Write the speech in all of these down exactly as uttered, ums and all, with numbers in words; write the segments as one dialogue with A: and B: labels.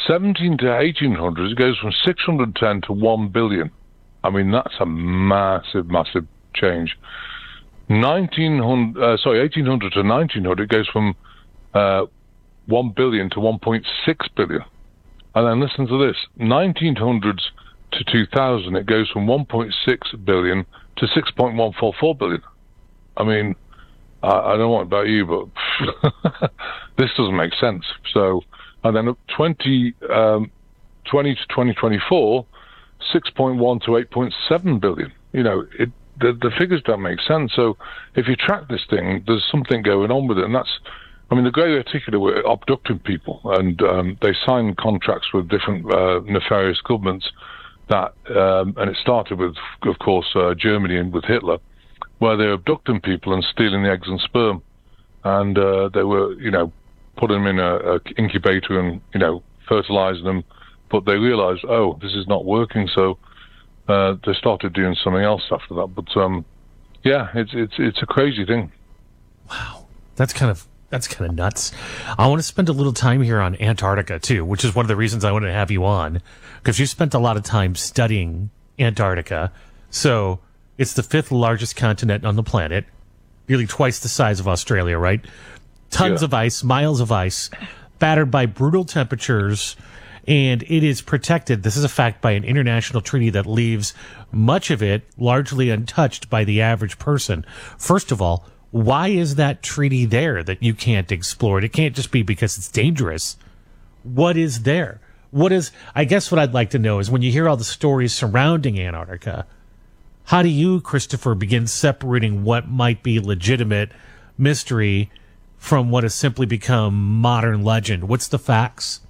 A: seventeen to eighteen hundred, it goes from six hundred ten to one billion. I mean, that's a massive, massive change. nineteen hundred, uh, sorry, eighteen hundred to nineteen hundred, it goes from uh, one billion to one point six billion. And then listen to this, nineteen hundreds to two thousand, it goes from one point six billion to six point one four four billion. I mean, I, I don't know about you, but this doesn't make sense. So, and then twenty, um, twenty to twenty twenty-four, six point one to eight point seven billion. You know, it, the, the figures don't make sense. So if you track this thing, there's something going on with it. And that's, I mean, the Grey Reticuli were abducting people, and um, they signed contracts with different uh, nefarious governments that, um, and it started with, of course, uh, Germany and with Hitler, where they were abducting people and stealing the eggs and sperm. And uh, they were, you know, putting them in a, a incubator and, you know, fertilizing them. But they realized, oh, this is not working. So uh, they started doing something else after that. But um, yeah, it's it's it's a crazy thing.
B: Wow, that's kind of that's kind of nuts. I want to spend a little time here on Antarctica too, which is one of the reasons I wanted to have you on, because you spent a lot of time studying Antarctica. So it's the fifth largest continent on the planet, nearly twice the size of Australia, right? Tons
A: yeah.
B: of ice, miles of ice, battered by brutal temperatures, and it is protected, this is a fact, by an international treaty that leaves much of it largely untouched by the average person. First of all, why is that treaty there that you can't explore it? It can't just be because it's dangerous. What is there? What is, I guess what I'd like to know is when you hear all the stories surrounding Antarctica, how do you, Christopher, begin separating what might be legitimate mystery from what has simply become modern legend? What's the facts?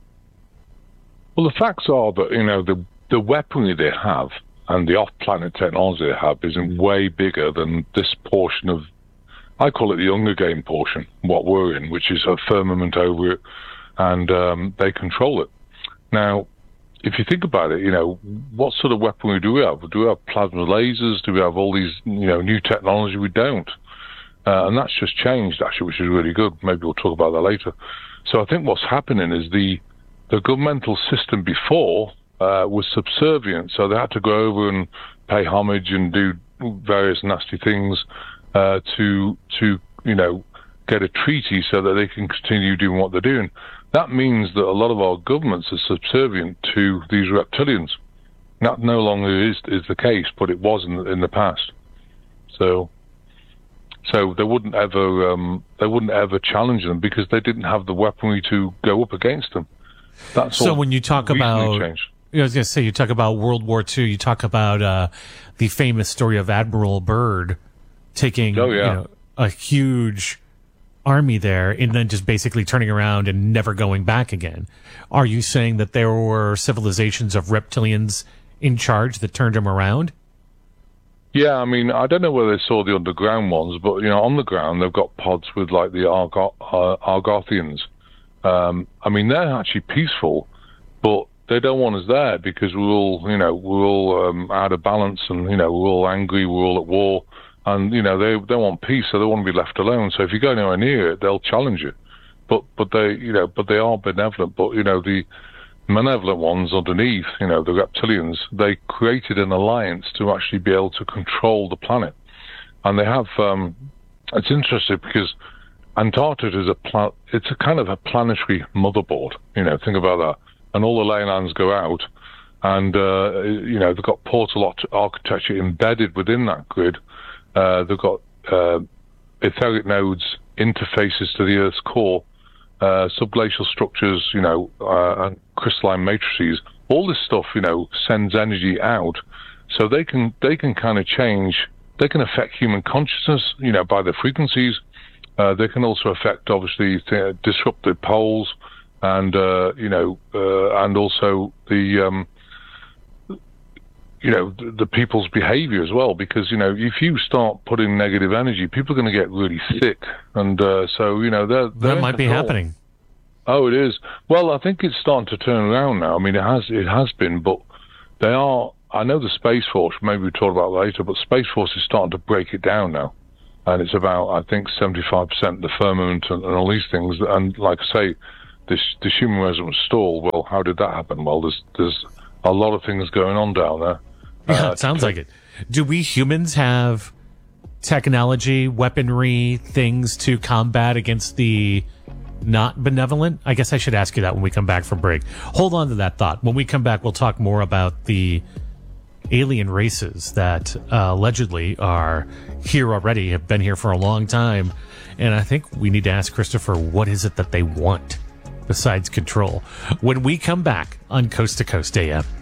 A: Well, the facts are that, you know, the, the weaponry they have and the off-planet technology they have is way bigger than this portion of, I call it the Hunger Game portion, what we're in, which is a firmament over it, and um, they control it. Now, if you think about it, you know, what sort of weaponry do we have? Do we have plasma lasers? Do we have all these, you know, new technology? We don't. Uh, and that's just changed, actually, which is really good. Maybe we'll talk about that later. So I think what's happening is the the governmental system before uh, was subservient, so they had to go over and pay homage and do various nasty things uh, to, to you know, get a treaty so that they can continue doing what they're doing. That means that a lot of our governments are subservient to these reptilians. That no longer is is the case, but it was in the, in the past. So, so they wouldn't ever um, they wouldn't ever challenge them because they didn't have the weaponry to go up against them. That's
B: so when you talk about,
A: changed.
B: You know, I was going to say, you talk about World War Two, you talk about uh, the famous story of Admiral Byrd taking
A: oh, yeah.
B: you know, a huge army there and then just basically turning around and never going back again. Are you saying that there were civilizations of reptilians in charge that turned him around?
A: Yeah, I mean, I don't know whether they saw the underground ones, but, you know, on the ground they've got pods with, like, the Argo- uh, Argothians. Um, I mean, they're actually peaceful, but they don't want us there because we're all, you know, we're all um, out of balance and, you know, we're all angry, we're all at war. And, you know, they they want peace, so they want to be left alone. So if you go anywhere near it, they'll challenge you. But but they, you know, but they are benevolent. But, you know, the malevolent ones underneath, you know, the reptilians, they created an alliance to actually be able to control the planet. And they have, um, it's interesting because Antarctica is a pla- it's a kind of a planetary motherboard. You know, think about that. And all the leylands go out, and, uh, you know, they've got portal architecture embedded within that grid. Uh, they've got uh, etheric nodes, interfaces to the Earth's core, uh, subglacial structures, you know, uh, and crystalline matrices. All this stuff, you know, sends energy out, so they can they can kind of change. They can affect human consciousness, you know, by the frequencies. Uh, they can also affect, obviously, th- disrupt the poles, and uh, you know, uh, and also the. Um, you know, the, the people's behavior as well, because, you know, if you start putting negative energy, people are going to get really sick. And uh, so, you know, they're, they're
B: that might be happening.
A: Oh, it is. Well, I think it's starting to turn around now. I mean, it has, it has been, but they are, I know the Space Force, maybe we'll talk about that later, but Space Force is starting to break it down now. And it's about, I think, seventy-five percent the firmament and, and all these things. And like I say, this this human resident stall. Well, how did that happen? Well, there's there's a lot of things going on down there.
B: Yeah,
A: Uh,
B: it sounds like it. Do we humans have technology, weaponry, things to combat against the not benevolent? I guess I should ask you that when we come back from break. Hold on to that thought. When we come back, we'll talk more about the alien races that uh, allegedly are here already, have been here for a long time. And I think we need to ask Christopher, what is it that they want besides control? When we come back on Coast to Coast A M.